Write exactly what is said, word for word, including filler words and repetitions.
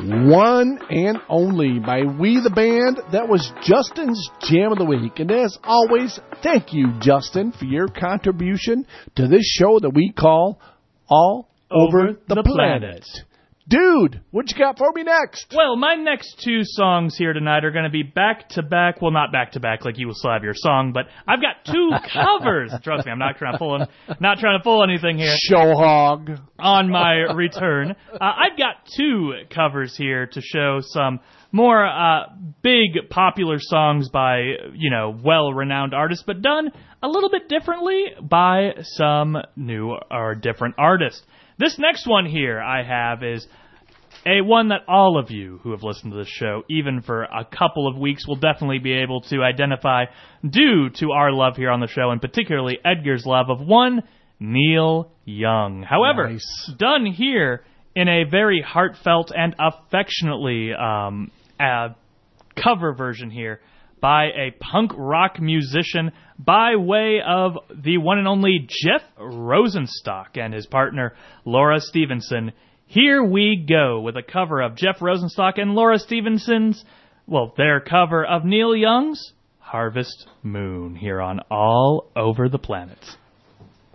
One and Only by We the Band. That was Justin's Jam of the Week. And as always, thank you, Justin, for your contribution to this show that we call All Over, Over the, the Planet. Planet. Dude, what you got for me next? Well, my next two songs here tonight are going to be back-to-back. Well, not back-to-back like you will still have your song, but I've got two covers. Trust me, I'm not trying to pull not trying to pull anything here. Show hog. On my return. Uh, I've got two covers here to show some more uh, big popular songs by, you know, well-renowned artists, but done a little bit differently by some new or different artists. This next one here I have is a one that all of you who have listened to this show, even for a couple of weeks, will definitely be able to identify due to our love here on the show, and particularly Edgar's love of one Neil Young. However, nice. Done here in a very heartfelt and affectionately um, uh, cover version here by a punk rock musician by way of the one and only Jeff Rosenstock and his partner Laura Stevenson. Here we go with a cover of Jeff Rosenstock and Laura Stevenson's, well, their cover of Neil Young's Harvest Moon here on All Over the Planet.